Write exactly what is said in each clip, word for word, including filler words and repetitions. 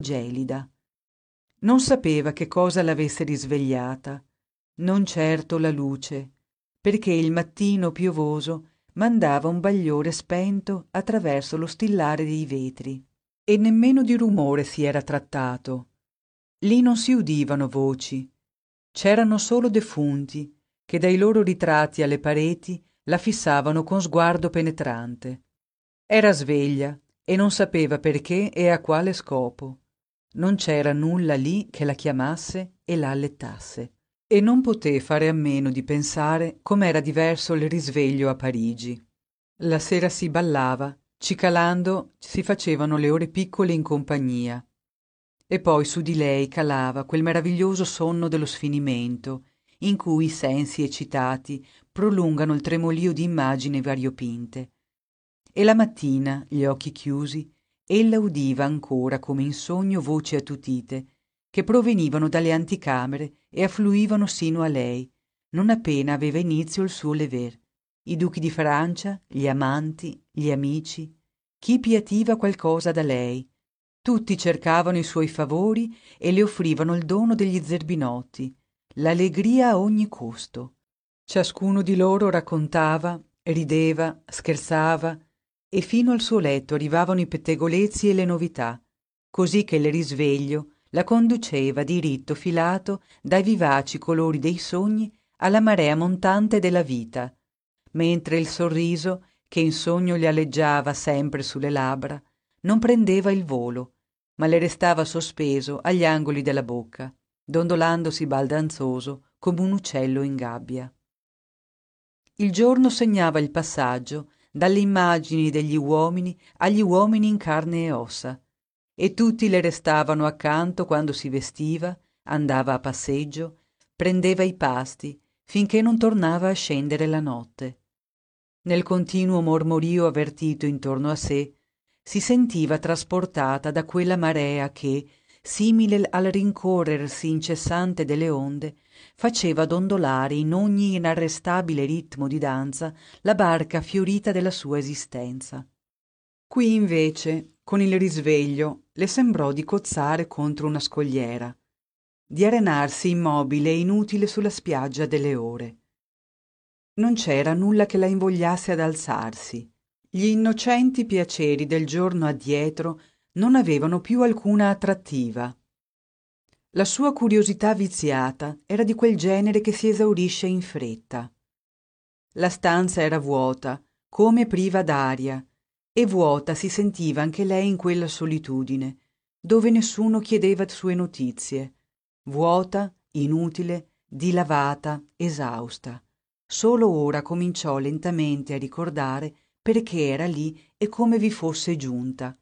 gelida. Non sapeva che cosa l'avesse risvegliata, non certo la luce, perché il mattino piovoso mandava un bagliore spento attraverso lo stillare dei vetri, e nemmeno di rumore si era trattato. Lì non si udivano voci, c'erano solo defunti che dai loro ritratti alle pareti la fissavano con sguardo penetrante. Era sveglia e non sapeva perché e a quale scopo. Non c'era nulla lì che la chiamasse e la allettasse. E non poté fare a meno di pensare com'era diverso il risveglio a Parigi. La sera si ballava, cicalando si facevano le ore piccole in compagnia. E poi su di lei calava quel meraviglioso sonno dello sfinimento, in cui i sensi eccitati prolungano il tremolio di immagini variopinte. E la mattina, gli occhi chiusi, ella udiva ancora come in sogno voci attutite che provenivano dalle anticamere e affluivano sino a lei, non appena aveva inizio il suo lever. I duchi di Francia, gli amanti, gli amici, chi piativa qualcosa da lei, tutti cercavano i suoi favori e le offrivano il dono degli zerbinotti, l'allegria a ogni costo. Ciascuno di loro raccontava, rideva, scherzava, e fino al suo letto arrivavano i pettegolezzi e le novità, così che il risveglio la conduceva diritto filato dai vivaci colori dei sogni alla marea montante della vita, mentre il sorriso, che in sogno le aleggiava sempre sulle labbra, non prendeva il volo, ma le restava sospeso agli angoli della bocca, dondolandosi baldanzoso come un uccello in gabbia. Il giorno segnava il passaggio dalle immagini degli uomini agli uomini in carne e ossa, e tutti le restavano accanto quando si vestiva, andava a passeggio, prendeva i pasti, finché non tornava a scendere la notte. Nel continuo mormorio avvertito intorno a sé, si sentiva trasportata da quella marea che, simile al rincorrersi incessante delle onde, faceva dondolare in ogni inarrestabile ritmo di danza la barca fiorita della sua esistenza. Qui invece, con il risveglio, le sembrò di cozzare contro una scogliera, di arenarsi immobile e inutile sulla spiaggia delle ore. Non c'era nulla che la invogliasse ad alzarsi. Gli innocenti piaceri del giorno addietro non avevano più alcuna attrattiva. La sua curiosità viziata era di quel genere che si esaurisce in fretta. La stanza era vuota, come priva d'aria, e vuota si sentiva anche lei in quella solitudine, dove nessuno chiedeva sue notizie, vuota, inutile, dilavata, esausta. Solo ora cominciò lentamente a ricordare perché era lì e come vi fosse giunta.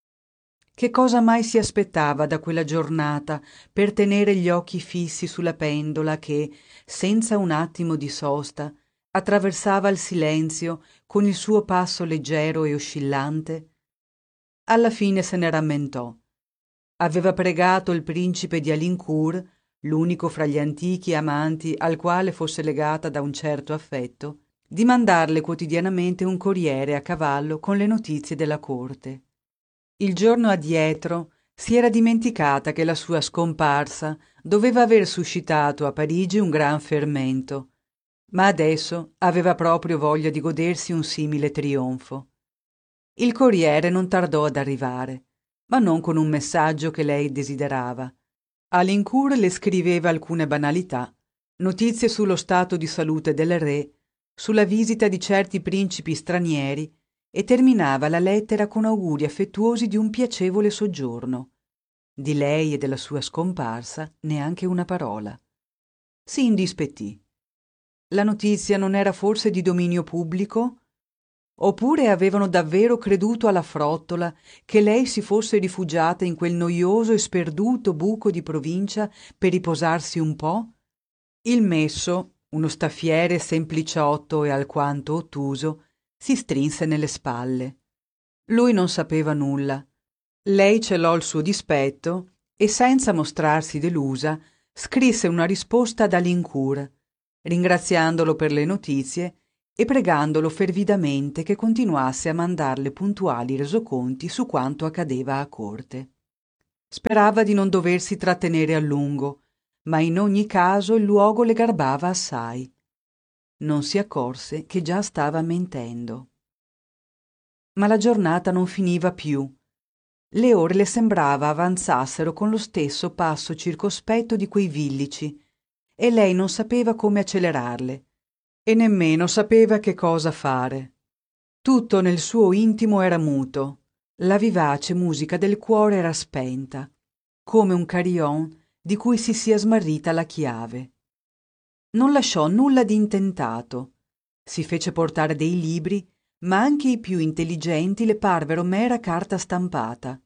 Che cosa mai si aspettava da quella giornata per tenere gli occhi fissi sulla pendola che, senza un attimo di sosta, attraversava il silenzio con il suo passo leggero e oscillante? Alla fine se ne rammentò. Aveva pregato il principe di Alincourt, l'unico fra gli antichi amanti al quale fosse legata da un certo affetto, di mandarle quotidianamente un corriere a cavallo con le notizie della corte. Il giorno addietro si era dimenticata che la sua scomparsa doveva aver suscitato a Parigi un gran fermento, ma adesso aveva proprio voglia di godersi un simile trionfo. Il corriere non tardò ad arrivare, ma non con un messaggio che lei desiderava. Alincourt le scriveva alcune banalità, notizie sullo stato di salute del re, sulla visita di certi principi stranieri, e terminava la lettera con auguri affettuosi di un piacevole soggiorno. Di lei e della sua scomparsa neanche una parola. Si indispettì. La notizia non era forse di dominio pubblico? Oppure avevano davvero creduto alla frottola che lei si fosse rifugiata in quel noioso e sperduto buco di provincia per riposarsi un po'? Il messo, uno staffiere sempliciotto e alquanto ottuso, si strinse nelle spalle. Lui non sapeva nulla. Lei celò il suo dispetto e, senza mostrarsi delusa, scrisse una risposta ad Alincourt, ringraziandolo per le notizie e pregandolo fervidamente che continuasse a mandarle puntuali resoconti su quanto accadeva a corte. Sperava di non doversi trattenere a lungo, ma in ogni caso il luogo le garbava assai. Non si accorse che già stava mentendo. Ma la giornata non finiva più. Le ore le sembrava avanzassero con lo stesso passo circospetto di quei villici, e lei non sapeva come accelerarle, e nemmeno sapeva che cosa fare. Tutto nel suo intimo era muto, la vivace musica del cuore era spenta, come un carillon di cui si sia smarrita la chiave. Non lasciò nulla di intentato. Si fece portare dei libri, ma anche i più intelligenti le parvero mera carta stampata.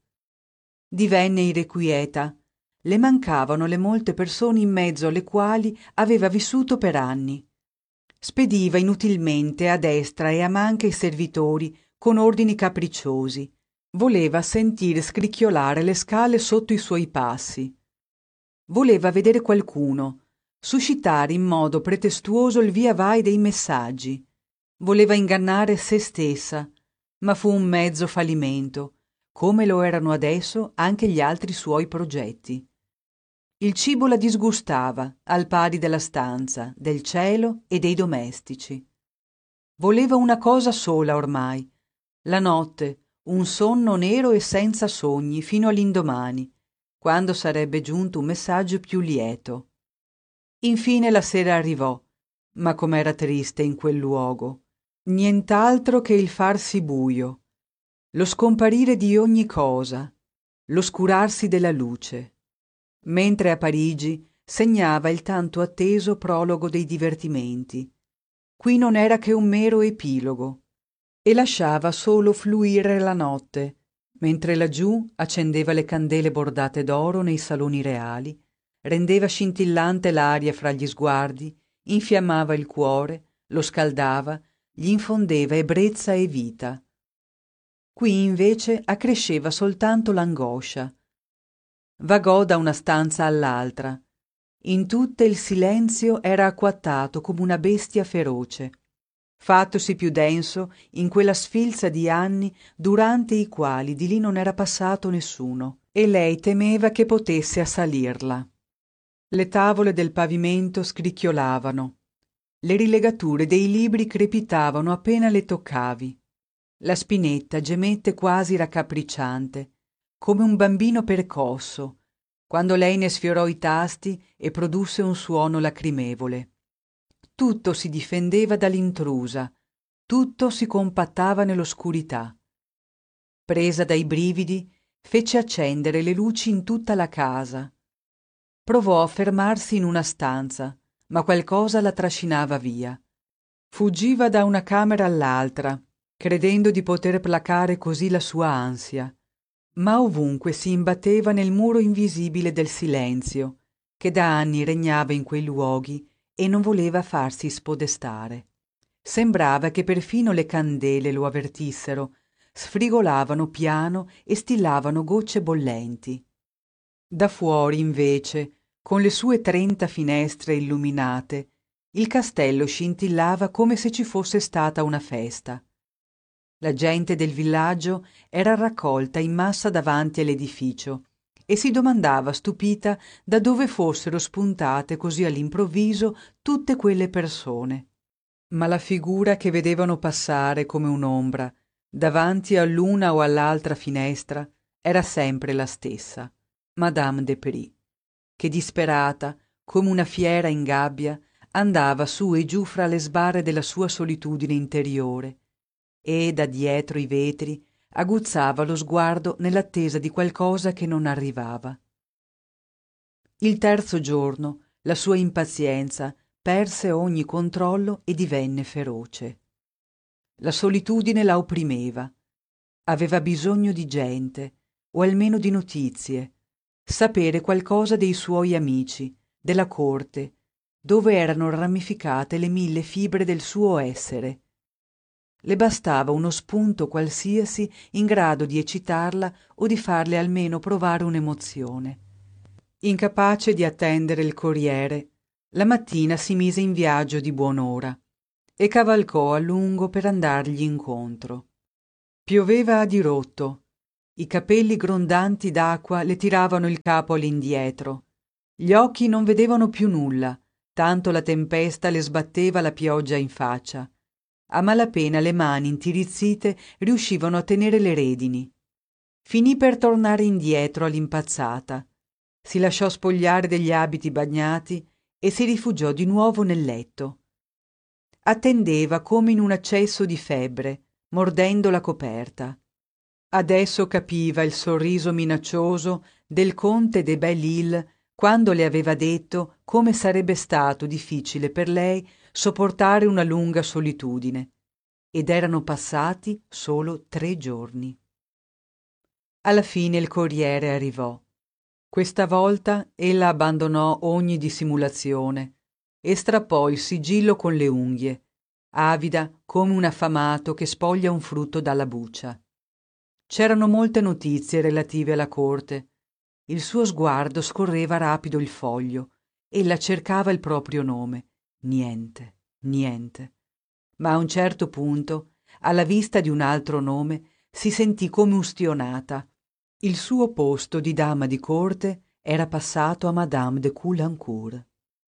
Divenne irrequieta. Le mancavano le molte persone in mezzo alle quali aveva vissuto per anni. Spediva inutilmente a destra e a manca i servitori con ordini capricciosi. Voleva sentire scricchiolare le scale sotto i suoi passi. Voleva vedere qualcuno, suscitare in modo pretestuoso il via vai dei messaggi. Voleva ingannare se stessa, ma fu un mezzo fallimento, come lo erano adesso anche gli altri suoi progetti. Il cibo la disgustava, al pari della stanza, del cielo e dei domestici. Voleva una cosa sola ormai, la notte, un sonno nero e senza sogni fino all'indomani, quando sarebbe giunto un messaggio più lieto. Infine la sera arrivò, ma com'era triste in quel luogo. Nient'altro che il farsi buio, lo scomparire di ogni cosa, l'oscurarsi della luce. Mentre a Parigi segnava il tanto atteso prologo dei divertimenti. Qui non era che un mero epilogo, e lasciava solo fluire la notte, mentre laggiù accendeva le candele bordate d'oro nei saloni reali, rendeva scintillante l'aria fra gli sguardi, infiammava il cuore, lo scaldava, gli infondeva ebbrezza e vita. Qui invece accresceva soltanto l'angoscia. Vagò da una stanza all'altra. In tutte il silenzio era acquattato come una bestia feroce, fattosi più denso in quella sfilza di anni durante i quali di lì non era passato nessuno, e lei temeva che potesse assalirla. Le tavole del pavimento scricchiolavano, le rilegature dei libri crepitavano appena le toccavi. La spinetta gemette quasi raccapricciante, come un bambino percosso, quando lei ne sfiorò i tasti e produsse un suono lacrimevole. Tutto si difendeva dall'intrusa, tutto si compattava nell'oscurità. Presa dai brividi, fece accendere le luci in tutta la casa. Provò a fermarsi in una stanza, ma qualcosa la trascinava via. Fuggiva da una camera all'altra, credendo di poter placare così la sua ansia, ma ovunque si imbatteva nel muro invisibile del silenzio, che da anni regnava in quei luoghi e non voleva farsi spodestare. Sembrava che perfino le candele lo avvertissero, sfrigolavano piano e stillavano gocce bollenti. Da fuori, invece, con le sue trenta finestre illuminate, il castello scintillava come se ci fosse stata una festa. La gente del villaggio era raccolta in massa davanti all'edificio e si domandava stupita da dove fossero spuntate così all'improvviso tutte quelle persone. Ma la figura che vedevano passare come un'ombra davanti all'una o all'altra finestra era sempre la stessa, Madame de Prie, che disperata, come una fiera in gabbia, andava su e giù fra le sbarre della sua solitudine interiore e da dietro i vetri aguzzava lo sguardo nell'attesa di qualcosa che non arrivava. Il terzo giorno la sua impazienza perse ogni controllo e divenne feroce. La solitudine la opprimeva. Aveva bisogno di gente, o almeno di notizie, sapere qualcosa dei suoi amici, della corte, dove erano ramificate le mille fibre del suo essere. Le bastava uno spunto qualsiasi in grado di eccitarla o di farle almeno provare un'emozione. Incapace di attendere il corriere, la mattina si mise in viaggio di buon'ora e cavalcò a lungo per andargli incontro. Pioveva a dirotto, I capelli grondanti d'acqua le tiravano il capo all'indietro. Gli occhi non vedevano più nulla, tanto la tempesta le sbatteva la pioggia in faccia. A malapena le mani intirizzite riuscivano a tenere le redini. Finì per tornare indietro all'impazzata. Si lasciò spogliare degli abiti bagnati e si rifugiò di nuovo nel letto. Attendeva come in un accesso di febbre, mordendo la coperta. Adesso capiva il sorriso minaccioso del conte de Belle-Île quando le aveva detto come sarebbe stato difficile per lei sopportare una lunga solitudine. Ed erano passati solo tre giorni. Alla fine il corriere arrivò. Questa volta ella abbandonò ogni dissimulazione e strappò il sigillo con le unghie, avida come un affamato che spoglia un frutto dalla buccia. C'erano molte notizie relative alla corte. Il suo sguardo scorreva rapido il foglio. Ella cercava il proprio nome. Niente, niente. Ma a un certo punto, alla vista di un altro nome, si sentì come ustionata. Il suo posto di dama di corte era passato a Madame de Caulaincourt.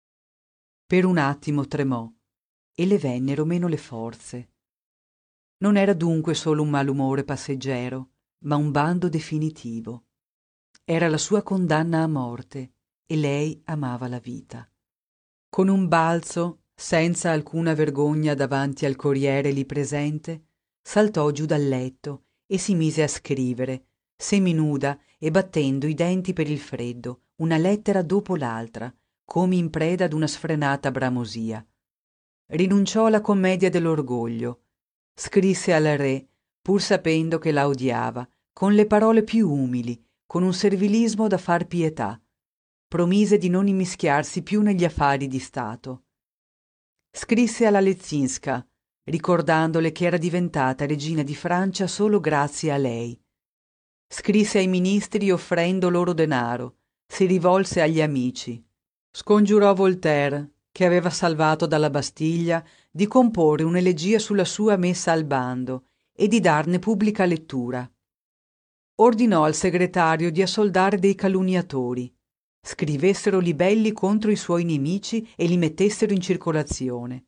Per un attimo tremò e le vennero meno le forze. Non era dunque solo un malumore passeggero, ma un bando definitivo. Era la sua condanna a morte e lei amava la vita. Con un balzo, senza alcuna vergogna davanti al corriere lì presente, saltò giù dal letto e si mise a scrivere, seminuda e battendo i denti per il freddo, una lettera dopo l'altra, come in preda ad una sfrenata bramosia. Rinunciò alla commedia dell'orgoglio. Scrisse al re, pur sapendo che la odiava, con le parole più umili, con un servilismo da far pietà. Promise di non immischiarsi più negli affari di Stato. Scrisse alla Leczinska, ricordandole che era diventata regina di Francia solo grazie a lei. Scrisse ai ministri offrendo loro denaro, si rivolse agli amici. Scongiurò Voltaire, che aveva salvato dalla Bastiglia, di comporre un'elegia sulla sua messa al bando e di darne pubblica lettura. Ordinò al segretario di assoldare dei calunniatori, scrivessero libelli contro i suoi nemici e li mettessero in circolazione.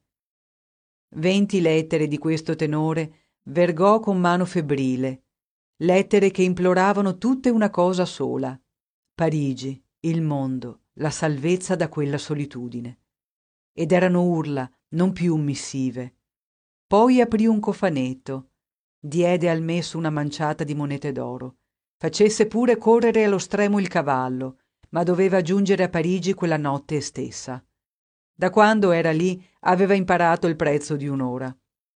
Venti lettere di questo tenore vergò con mano febbrile, lettere che imploravano tutte una cosa sola: Parigi, il mondo, la salvezza da quella solitudine. Ed erano urla, non più missive. Poi aprì un cofanetto, diede al messo una manciata di monete d'oro, facesse pure correre allo stremo il cavallo, ma doveva giungere a Parigi quella notte stessa. Da quando era lì aveva imparato il prezzo di un'ora.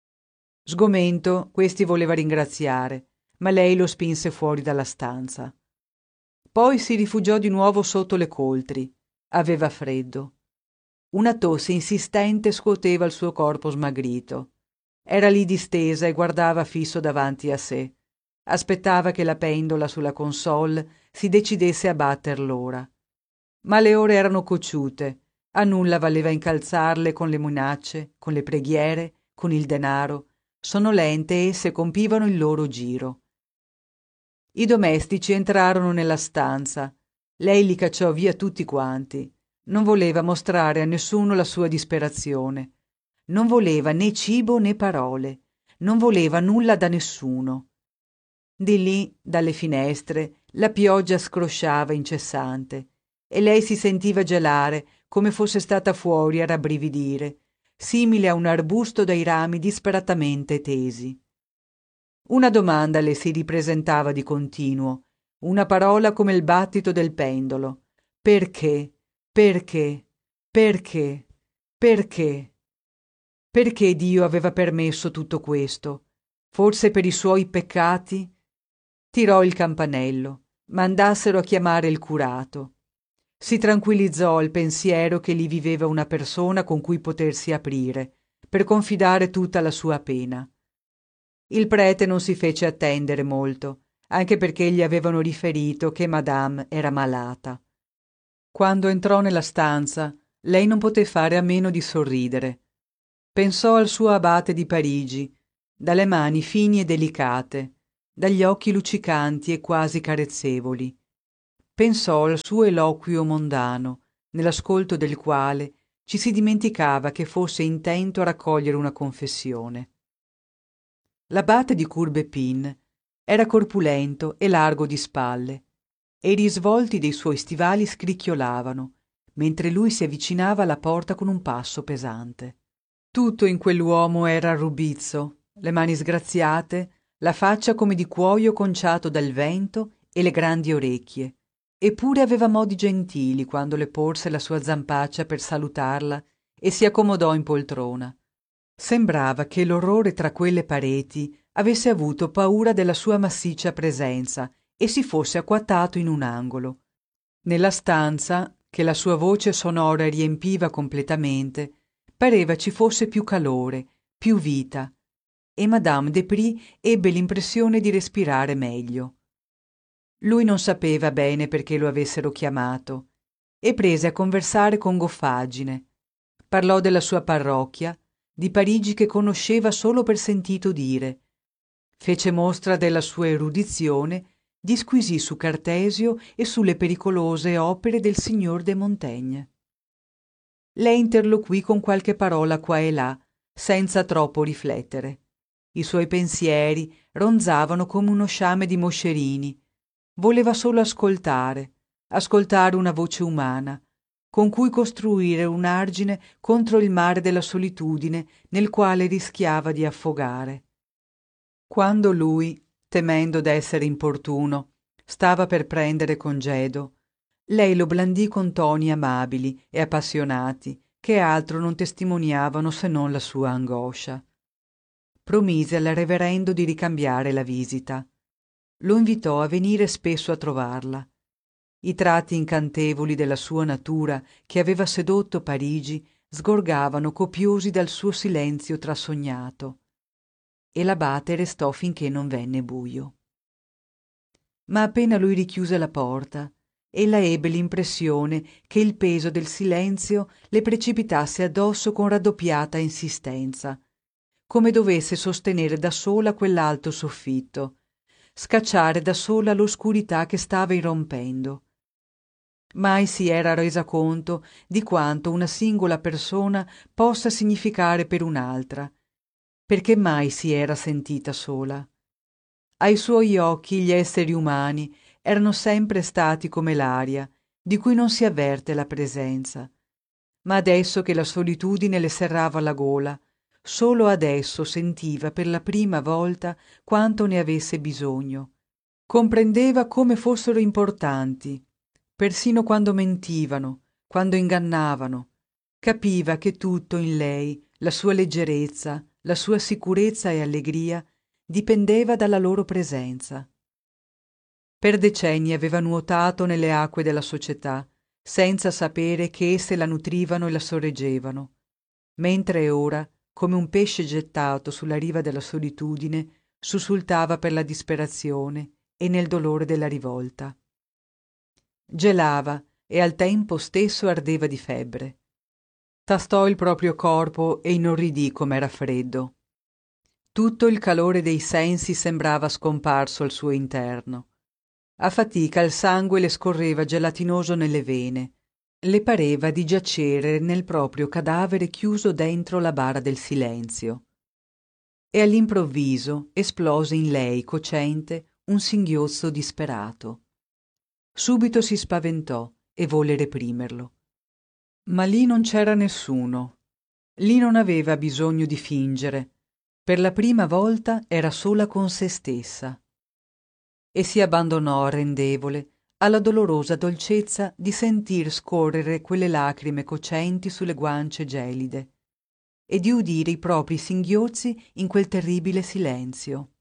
Sgomento, questi voleva ringraziare, ma lei lo spinse fuori dalla stanza. Poi si rifugiò di nuovo sotto le coltri. Aveva freddo. Una tosse insistente scuoteva il suo corpo smagrito. Era lì distesa e guardava fisso davanti a sé. Aspettava che la pendola sulla console si decidesse a batter l'ora. Ma le ore erano cocciute, a nulla valeva incalzarle con le minacce, con le preghiere, con il denaro. Sonnolente esse compivano il loro giro. I domestici entrarono nella stanza. Lei li cacciò via tutti quanti. Non voleva mostrare a nessuno la sua disperazione. Non voleva né cibo né parole. Non voleva nulla da nessuno. Di lì, dalle finestre, la pioggia scrosciava incessante e lei si sentiva gelare come fosse stata fuori a rabbrividire, simile a un arbusto dai rami disperatamente tesi. Una domanda le si ripresentava di continuo, una parola come il battito del pendolo. Perché? Perché? Perché? Perché? Perché Dio aveva permesso tutto questo? Forse per i suoi peccati? Tirò il campanello, mandassero a chiamare il curato. Si tranquillizzò al pensiero che lì viveva una persona con cui potersi aprire, per confidare tutta la sua pena. Il prete non si fece attendere molto, anche perché gli avevano riferito che Madame era malata. Quando entrò nella stanza, lei non poté fare a meno di sorridere. Pensò al suo abate di Parigi, dalle mani fini e delicate, dagli occhi luccicanti e quasi carezzevoli. Pensò al suo eloquio mondano, nell'ascolto del quale ci si dimenticava che fosse intento a raccogliere una confessione. L'abate di Courbepin era corpulento e largo di spalle, e i risvolti dei suoi stivali scricchiolavano, mentre lui si avvicinava alla porta con un passo pesante. Tutto in quell'uomo era arrubizzo, le mani sgraziate, la faccia come di cuoio conciato dal vento e le grandi orecchie. Eppure aveva modi gentili quando le porse la sua zampaccia per salutarla e si accomodò in poltrona. Sembrava che l'orrore tra quelle pareti avesse avuto paura della sua massiccia presenza e si fosse acquattato in un angolo. Nella stanza, che la sua voce sonora riempiva completamente, pareva ci fosse più calore, più vita, e Madame de Prie ebbe l'impressione di respirare meglio. Lui non sapeva bene perché lo avessero chiamato e prese a conversare con goffaggine. Parlò della sua parrocchia, di Parigi che conosceva solo per sentito dire. Fece mostra della sua erudizione, disquisì su Cartesio e sulle pericolose opere del signor de Montaigne. Lei interloquì con qualche parola qua e là, senza troppo riflettere. I suoi pensieri ronzavano come uno sciame di moscerini. Voleva solo ascoltare, ascoltare una voce umana, con cui costruire un argine contro il mare della solitudine nel quale rischiava di affogare. Quando lui, temendo d'essere importuno, stava per prendere congedo, lei lo blandì con toni amabili e appassionati che altro non testimoniavano se non la sua angoscia. Promise al reverendo di ricambiare la visita. Lo invitò a venire spesso a trovarla. I tratti incantevoli della sua natura che aveva sedotto Parigi sgorgavano copiosi dal suo silenzio trasognato, e l'abate restò finché non venne buio. Ma appena lui richiuse la porta, ella ebbe l'impressione che il peso del silenzio le precipitasse addosso con raddoppiata insistenza, come dovesse sostenere da sola quell'alto soffitto, scacciare da sola l'oscurità che stava irrompendo. Mai si era resa conto di quanto una singola persona possa significare per un'altra, perché mai si era sentita sola. Ai suoi occhi gli esseri umani erano sempre stati come l'aria, di cui non si avverte la presenza. Ma adesso che la solitudine le serrava la gola, solo adesso sentiva per la prima volta quanto ne avesse bisogno. Comprendeva come fossero importanti, persino quando mentivano, quando ingannavano. Capiva che tutto in lei, la sua leggerezza, la sua sicurezza e allegria, dipendeva dalla loro presenza. Per decenni aveva nuotato nelle acque della società, senza sapere che esse la nutrivano e la sorreggevano, mentre ora, come un pesce gettato sulla riva della solitudine, sussultava per la disperazione e nel dolore della rivolta. Gelava e al tempo stesso ardeva di febbre. Tastò il proprio corpo e inorridì com'era freddo. Tutto il calore dei sensi sembrava scomparso al suo interno. A fatica il sangue le scorreva gelatinoso nelle vene. Le pareva di giacere nel proprio cadavere chiuso dentro la bara del silenzio. E all'improvviso esplose in lei, cocente, un singhiozzo disperato. Subito si spaventò e volle reprimerlo. Ma lì non c'era nessuno. Lì non aveva bisogno di fingere. Per la prima volta era sola con se stessa. E si abbandonò arrendevole alla dolorosa dolcezza di sentir scorrere quelle lacrime cocenti sulle guance gelide e di udire i propri singhiozzi in quel terribile silenzio.